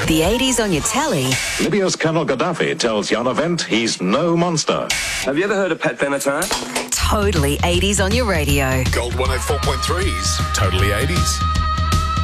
The 80s on your telly. Libya's Colonel Gaddafi tells Yanavent he's no monster. Have you ever heard of Pat Benatar? Totally 80s on your radio. Gold 104.3's Totally 80s.